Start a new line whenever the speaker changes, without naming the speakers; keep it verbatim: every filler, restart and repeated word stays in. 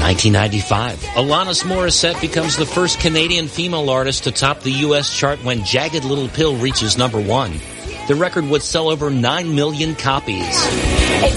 nineteen ninety-five, Alanis Morissette becomes the first Canadian female artist to top the U S chart when Jagged Little Pill reaches number one. The record would sell over nine million copies.
It's